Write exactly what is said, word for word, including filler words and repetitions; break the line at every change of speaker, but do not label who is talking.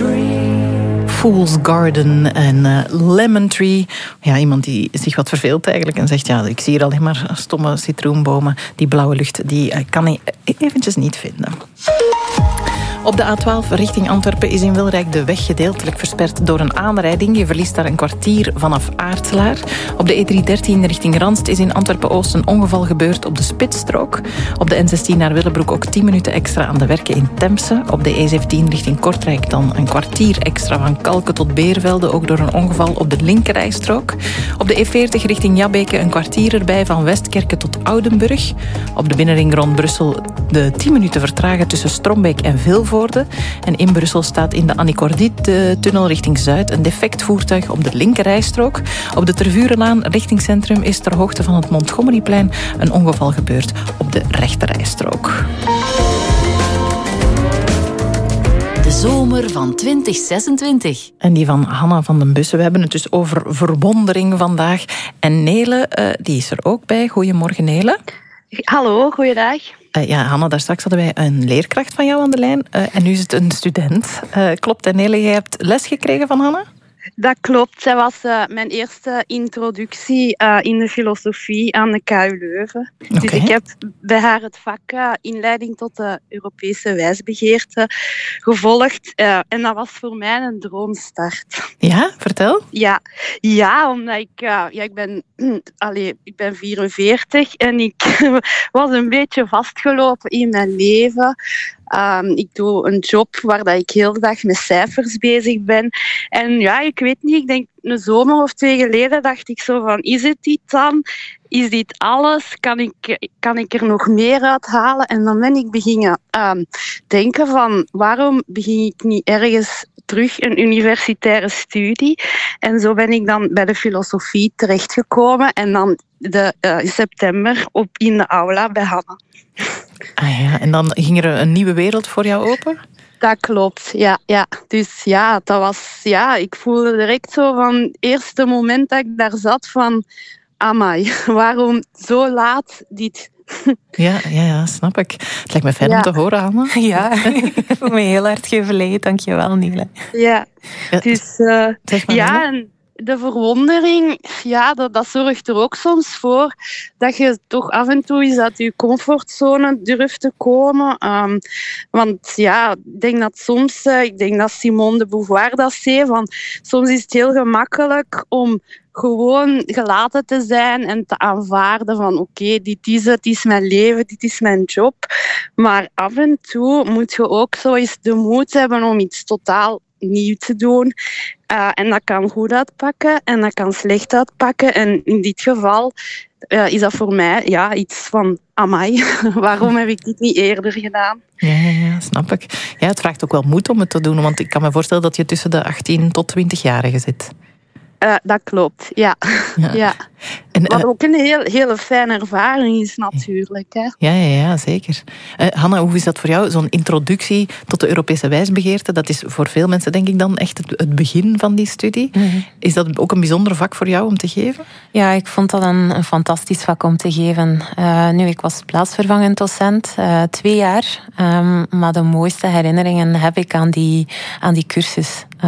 Fool's Garden en uh, Lemon Tree. Ja, iemand die zich wat verveelt eigenlijk en zegt, ja, ik zie hier alleen maar stomme citroenbomen. Die blauwe lucht, die uh, kan ik eventjes niet vinden. Op de A twaalf richting Antwerpen is in Wilrijk de weg gedeeltelijk versperd door een aanrijding. Je verliest daar een kwartier vanaf Aartselaar. Op de E driehonderddertien richting Ranst is in Antwerpen-Oost een ongeval gebeurd op de spitsstrook. Op de N zestien naar Willebroek ook tien minuten extra aan de werken in Temse. Op de E zeventien richting Kortrijk dan een kwartier extra van Kalken tot Beervelde, ook door een ongeval op de linkerrijstrook. Op de E veertig richting Jabbeke een kwartier erbij van Westkerke tot Oudenburg. Op de binnenring rond Brussel de tien minuten vertragen tussen Strombeek en Vilvoorde. En in Brussel staat in de Annie-Cordy-tunnel richting Zuid een defect voertuig op de linkerrijstrook. Op de Tervurenlaan richting Centrum is ter hoogte van het Montgomeryplein een ongeval gebeurd op de rechterrijstrook.
De zomer van twintig zesentwintig.
En die van Hanna van den Bussen. We hebben het dus over verwondering vandaag. En Nele, uh, die is er ook bij. Goedemorgen, Nele.
Hallo, goeiedag.
Uh, ja, Hanna, daar straks hadden wij een leerkracht van jou aan de lijn. Uh, en nu is het een student. Uh, klopt, en Nele, jij hebt les gekregen van Hanna?
Dat klopt. Zij was uh, mijn eerste introductie uh, in de filosofie aan de K U Leuven. Okay. Dus ik heb bij haar het vak uh, inleiding tot de Europese wijsbegeerte gevolgd. Uh, en dat was voor mij een droomstart.
Ja, vertel.
Ja, ja omdat ik, uh, ja, ik ben... Allee, ik ben vierenveertig en ik was een beetje vastgelopen in mijn leven. Um, ik doe een job waar dat ik heel de dag met cijfers bezig ben. En ja, ik weet niet, ik denk een zomer of twee geleden dacht ik zo van, is het dit dan? Is dit alles? Kan ik, kan ik er nog meer uithalen? En dan ben ik beginnen um, denken van, waarom begin ik niet ergens terug een universitaire studie? En zo ben ik dan bij de filosofie terechtgekomen en dan de, uh, in september op in de aula bij Hanna.
Ah ja, en dan ging er een nieuwe wereld voor jou open?
Dat klopt, ja, ja. Dus ja, dat was, ja, ik voelde direct zo van het eerste moment dat ik daar zat van, amai, waarom zo laat dit?
Ja, ja, ja, snap ik. Het lijkt me fijn
ja.
om te horen, Hanna.
Ja, ik voel me heel hard gevleid. Dankjewel, Nele.
Ja,
ja
dus uh,
maar,
ja, en de verwondering, ja, dat, dat zorgt er ook soms voor dat je toch af en toe eens uit je comfortzone durft te komen. Um, want ja, ik denk dat soms, uh, ik denk dat Simone de Beauvoir dat zei, van soms is het heel gemakkelijk om gewoon gelaten te zijn en te aanvaarden van oké, okay, dit is het, dit is mijn leven, dit is mijn job. Maar af en toe moet je ook zo eens de moed hebben om iets totaal nieuw te doen. Uh, en dat kan goed uitpakken en dat kan slecht uitpakken. En in dit geval uh, is dat voor mij ja, iets van amai, waarom heb ik dit niet eerder gedaan?
Ja, ja, ja, snap ik. Ja, het vraagt ook wel moed om het te doen, want ik kan me voorstellen dat je tussen de achttien tot twintig-jarigen zit.
Uh, dat klopt, ja. ja. ja. En, uh, Wat ook een heel, hele fijne ervaring is natuurlijk. Hè.
Ja, ja, ja, zeker. Uh, Hanna, hoe is dat voor jou? Zo'n introductie tot de Europese wijsbegeerte, dat is voor veel mensen denk ik dan echt het, het begin van die studie. Mm-hmm. Is dat ook een bijzonder vak voor jou om te geven?
Ja, ik vond dat een, een fantastisch vak om te geven. Uh, nu, ik was plaatsvervangend docent, uh, twee jaar. Um, maar de mooiste herinneringen heb ik aan die, aan die cursus.